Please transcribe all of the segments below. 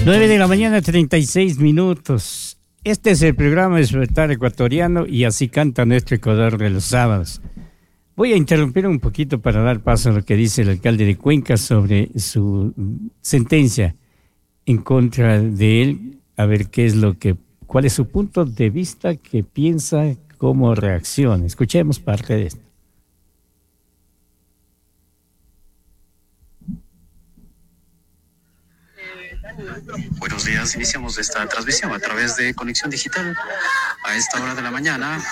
9 de la mañana, 36 minutos. Este es el programa Despertar Ecuatoriano y así canta nuestro Ecuador de los sábados. Voy a interrumpir un poquito para dar paso a lo que dice el alcalde de Cuenca sobre su sentencia en contra de él, a ver cuál es su punto de vista, qué piensa, cómo reacciona. Escuchemos parte de esto. Buenos días, iniciamos esta transmisión a través de Conexión Digital. A esta hora de la mañana,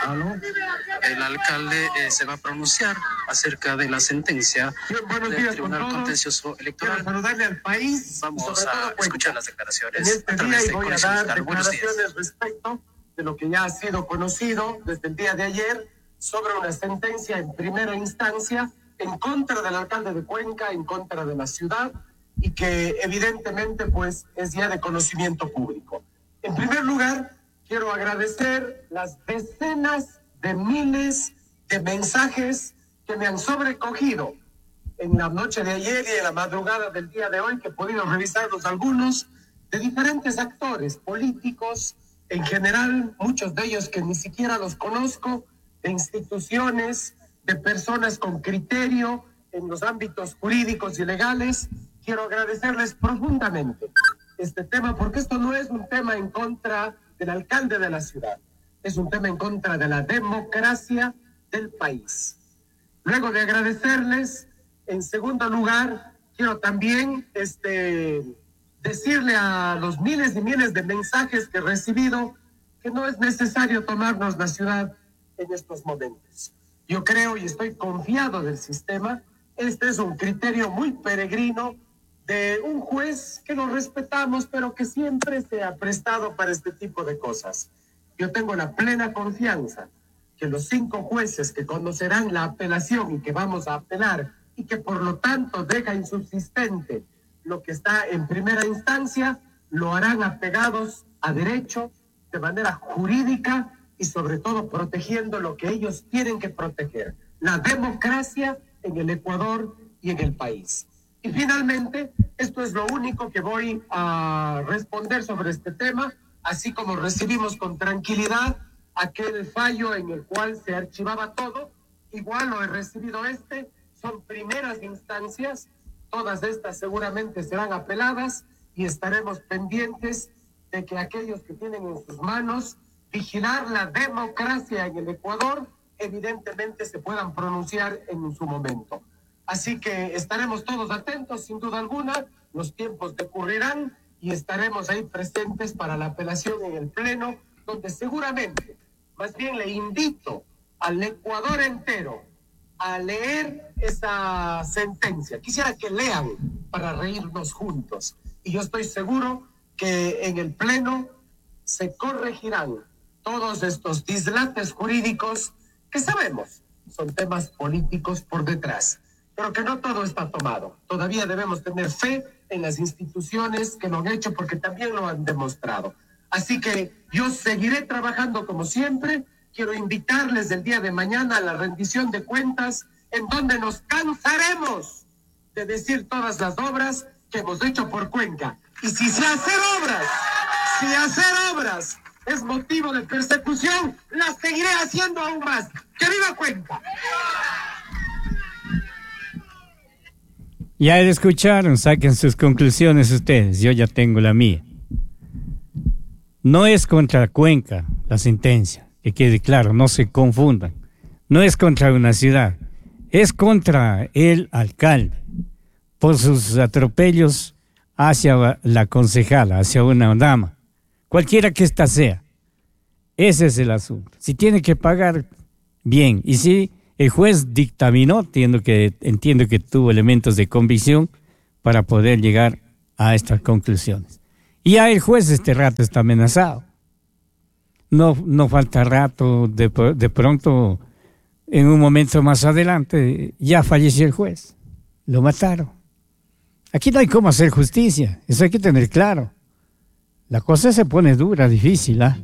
el alcalde se va a pronunciar acerca de la sentencia del Tribunal Contencioso Electoral. Quiero saludarle al país. Vamos a escuchar las declaraciones en este a través día de y voy a Conexión dar Digital. Buenos días. declaraciones respecto de lo que ya ha sido conocido desde el día de ayer sobre una sentencia en primera instancia en contra del alcalde de Cuenca, en contra de la ciudad, y que evidentemente pues es ya de conocimiento público. En primer lugar, quiero agradecer las decenas de miles de mensajes que me han sobrecogido en la noche de ayer y en la madrugada del día de hoy, que he podido revisarlos algunos, de diferentes actores políticos, en general, muchos de ellos que ni siquiera los conozco, de instituciones, de personas con criterio en los ámbitos jurídicos y legales. Quiero agradecerles profundamente este tema, porque esto no es un tema en contra del alcalde de la ciudad, es un tema en contra de la democracia del país. Luego de agradecerles, en segundo lugar, quiero también decirle a los miles y miles de mensajes que he recibido que no es necesario tomarnos la ciudad en estos momentos. Yo creo y estoy confiado del sistema. Este es un criterio muy peregrino de un juez que lo respetamos, pero que siempre se ha prestado para este tipo de cosas. Yo tengo la plena confianza que los 5 jueces que conocerán la apelación y que vamos a apelar, y que por lo tanto deja insubsistente lo que está en primera instancia, lo harán apegados a derecho, de manera jurídica y sobre todo protegiendo lo que ellos tienen que proteger, la democracia en el Ecuador y en el país. Y finalmente, esto es lo único que voy a responder sobre este tema, así como recibimos con tranquilidad aquel fallo en el cual se archivaba todo, igual lo he recibido son primeras instancias, todas estas seguramente serán apeladas y estaremos pendientes de que aquellos que tienen en sus manos vigilar la democracia en el Ecuador, evidentemente se puedan pronunciar en su momento. Así que estaremos todos atentos, sin duda alguna, los tiempos decurrirán y estaremos ahí presentes para la apelación en el Pleno, donde seguramente, más bien le invito al Ecuador entero a leer esa sentencia. Quisiera que lean para reírnos juntos. Y yo estoy seguro que en el Pleno se corregirán todos estos dislates jurídicos que sabemos son temas políticos por detrás, pero que no todo está tomado. Todavía debemos tener fe en las instituciones que lo han hecho, porque también lo han demostrado. Así que yo seguiré trabajando como siempre. Quiero invitarles el día de mañana a la rendición de cuentas, en donde nos cansaremos de decir todas las obras que hemos hecho por Cuenca. Y si hacer obras es motivo de persecución, las seguiré haciendo aún más. ¡Que viva Cuenca! Ya escucharon, saquen sus conclusiones ustedes, yo ya tengo la mía. No es contra Cuenca la sentencia, que quede claro, no se confundan. No es contra una ciudad, es contra el alcalde, por sus atropellos hacia la concejala, hacia una dama, cualquiera que ésta sea. Ese es el asunto. Si tiene que pagar, bien, y si el juez dictaminó, entiendo que tuvo elementos de convicción para poder llegar a estas conclusiones. Y ya el juez este rato está amenazado. No falta rato, de pronto, en un momento más adelante, ya falleció el juez. Lo mataron. Aquí no hay cómo hacer justicia, eso hay que tener claro. La cosa se pone dura, difícil, ¿ah?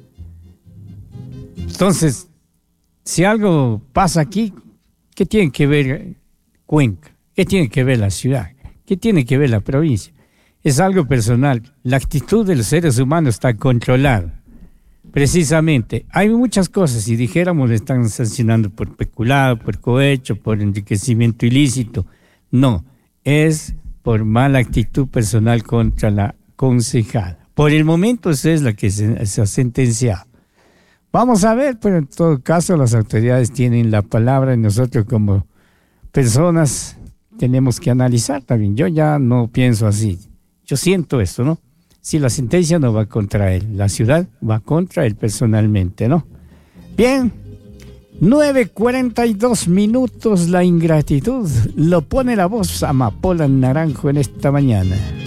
Entonces, si algo pasa aquí, ¿qué tiene que ver Cuenca? ¿Qué tiene que ver la ciudad? ¿Qué tiene que ver la provincia? es algo personal. La actitud de los seres humanos está controlada. Precisamente, hay muchas cosas, si dijéramos le están sancionando por peculado, por cohecho, por enriquecimiento ilícito. No, es por mala actitud personal contra la concejala. Por el momento esa es la que se ha sentenciado. Vamos a ver, pero en todo caso las autoridades tienen la palabra y nosotros como personas tenemos que analizar también. Yo ya no pienso así. Yo siento esto, ¿no? Si la sentencia no va contra él, la ciudad va contra él personalmente, ¿no? Bien, 9:42 minutos, la ingratitud lo pone la voz Amapola Naranjo en esta mañana.